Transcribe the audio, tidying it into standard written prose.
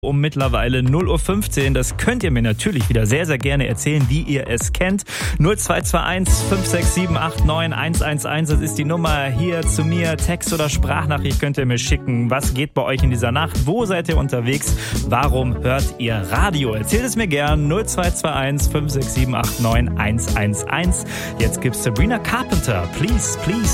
Um mittlerweile 0:15 Uhr. Das könnt ihr mir natürlich wieder sehr, sehr gerne erzählen, wie ihr es kennt. 0221 567 89 111. Das ist die Nummer hier zu mir. Text- oder Sprachnachricht könnt ihr mir schicken. Was geht bei euch in dieser Nacht? Wo seid ihr unterwegs? Warum hört ihr Radio? Erzählt es mir gern. 0221 567 89 111. Jetzt gibt's Sabrina Carpenter. Please, please.